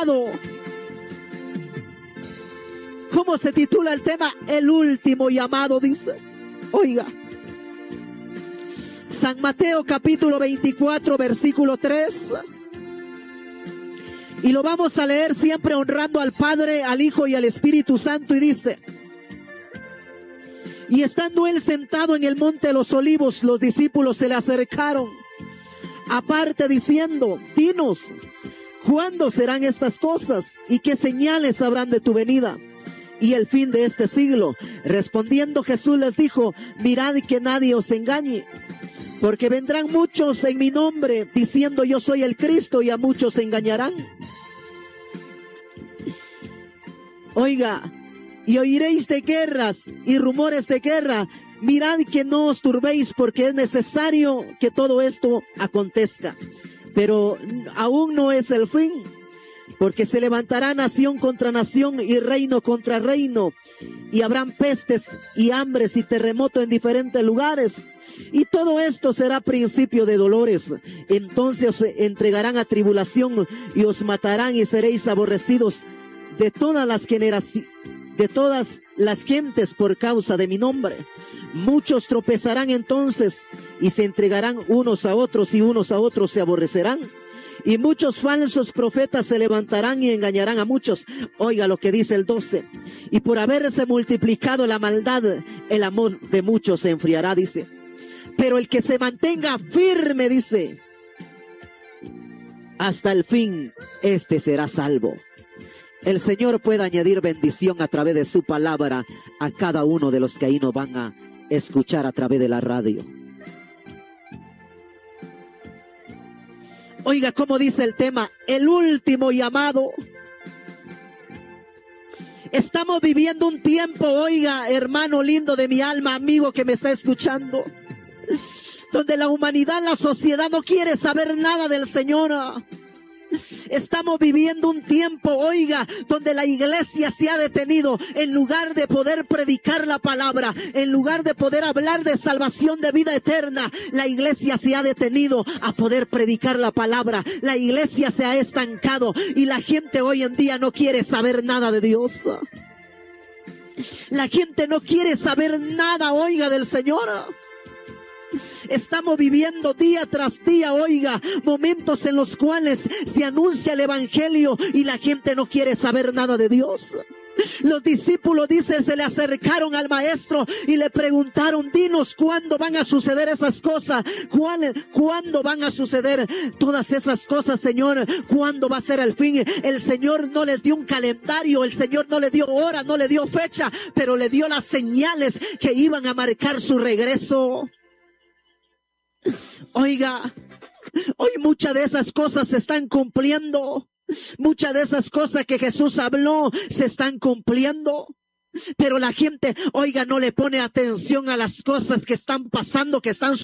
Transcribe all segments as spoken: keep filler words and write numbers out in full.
llamado. ¿Cómo se titula el tema? El último llamado, dice. Oiga. San Mateo capítulo veinticuatro, versículo tres. Y lo vamos a leer siempre honrando al Padre, al Hijo y al Espíritu Santo. Y dice: y estando él sentado en el monte de los olivos, los discípulos se le acercaron aparte diciendo: dinos, ¿cuándo serán estas cosas? ¿Y qué señales habrán de tu venida y el fin de este siglo? Respondiendo Jesús les dijo: mirad que nadie os engañe, porque vendrán muchos en mi nombre diciendo yo soy el Cristo, y a muchos se engañarán. Oiga, y oiréis de guerras y rumores de guerra. Mirad que no os turbéis, porque es necesario que todo esto acontezca, pero aún no es el fin, porque se levantará nación contra nación y reino contra reino, y habrán pestes y hambres y terremotos en diferentes lugares, y todo esto será principio de dolores. Entonces os entregarán a tribulación y os matarán, y seréis aborrecidos de todas las generaciones, de todas las gentes por causa de mi nombre. Muchos tropezarán entonces y se entregarán unos a otros, y unos a otros se aborrecerán. Y muchos falsos profetas se levantarán y engañarán a muchos. Oiga lo que dice el doce. Y por haberse multiplicado la maldad, el amor de muchos se enfriará, dice. Pero el que se mantenga firme, dice, hasta el fin, este será salvo. El Señor puede añadir bendición a través de su palabra a cada uno de los que ahí nos van a escuchar a través de la radio. Oiga cómo dice el tema, el último llamado. Estamos viviendo un tiempo, oiga, hermano lindo de mi alma, amigo que me está escuchando, donde la humanidad, la sociedad no quiere saber nada del Señor. Estamos viviendo un tiempo, oiga, donde la iglesia se ha detenido. En lugar de poder predicar la palabra, en lugar de poder hablar de salvación, de vida eterna, la iglesia se ha detenido a poder predicar la palabra. La iglesia se ha estancado y la gente hoy en día no quiere saber nada de Dios. La gente no quiere saber nada, oiga, del Señor. Estamos viviendo día tras día, oiga, momentos en los cuales se anuncia el evangelio y la gente no quiere saber nada de Dios. Los discípulos, dicen, se le acercaron al maestro y le preguntaron: dinos cuándo van a suceder esas cosas, cuándo van a suceder todas esas cosas, Señor, cuándo va a ser el fin. El Señor no les dio un calendario, el Señor no le dio hora, no le dio fecha, pero le dio las señales que iban a marcar su regreso. Oiga, hoy muchas de esas cosas se están cumpliendo. Muchas de esas cosas que Jesús habló se están cumpliendo. Pero la gente, oiga, no le pone atención a las cosas que están pasando, que están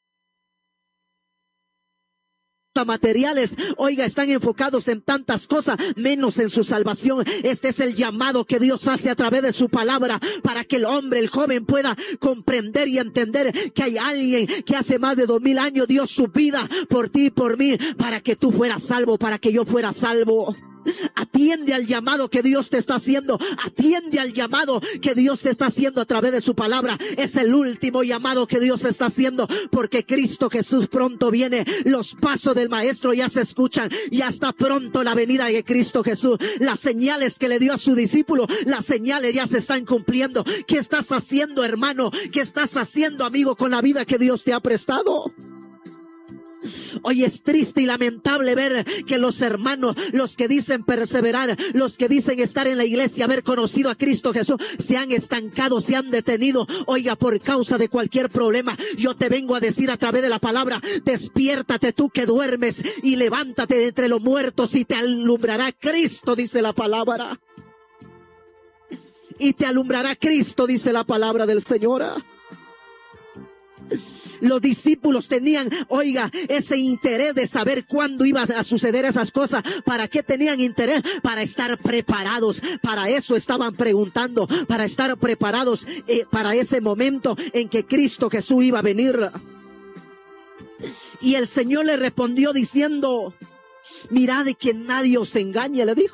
materiales, oiga, están enfocados en tantas cosas, menos en su salvación. Este es el llamado que Dios hace a través de su palabra, para que el hombre, el joven, pueda comprender y entender que hay alguien que hace más de dos mil años dio su vida por ti y por mí, para que tú fueras salvo, para que yo fuera salvo. Atiende al llamado que Dios te está haciendo. Atiende al llamado que Dios te está haciendo a través de su palabra. Es el último llamado que Dios está haciendo, porque Cristo Jesús pronto viene. Los pasos del Maestro ya se escuchan. Ya está pronto la venida de Cristo Jesús. Las señales que le dio a su discípulo, las señales ya se están cumpliendo. ¿Qué estás haciendo, hermano? ¿Qué estás haciendo, amigo, con la vida que Dios te ha prestado? Hoy es triste y lamentable ver que los hermanos, los que dicen perseverar, los que dicen estar en la iglesia, haber conocido a Cristo Jesús, se han estancado, se han detenido, oiga, por causa de cualquier problema. Yo te vengo a decir a través de la palabra: despiértate tú que duermes y levántate de entre los muertos y te alumbrará Cristo, dice la palabra. Y te alumbrará Cristo, dice la palabra del Señor. Los discípulos tenían, oiga, ese interés de saber cuándo iban a suceder esas cosas. ¿Para qué tenían interés? Para estar preparados. Para eso estaban preguntando, para estar preparados eh, para ese momento en que Cristo Jesús iba a venir. Y el Señor le respondió diciendo: mirad que nadie os engañe, le dijo.